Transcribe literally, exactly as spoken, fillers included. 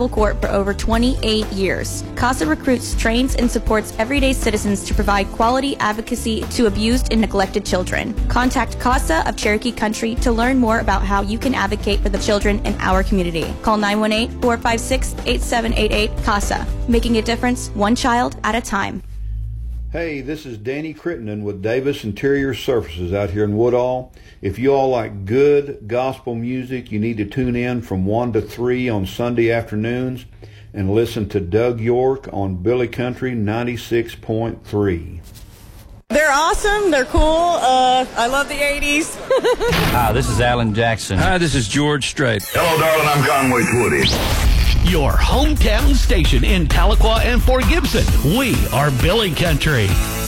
Municipal Court for over twenty-eight years. CASA recruits, trains, and supports everyday citizens to provide quality advocacy to abused and neglected children. Contact CASA of Cherokee Country to learn more about how you can advocate for the children in our community. Call nine one eight, four five six, eight seven eight eight CASA, making a difference one child at a time. Hey, this is Danny Crittenden with Davis Interior Surfaces out here in Woodall. If you all like good gospel music, you need to tune in from one to three on Sunday afternoons and listen to Doug York on Billy Country ninety-six point three. They're awesome. They're cool. Uh, I love the eighties. Hi, this is Alan Jackson. Hi, this is George Strait. Hello, darling. I'm Conway Twitty. Your hometown station in Tahlequah and Fort Gibson. We are Billy Country.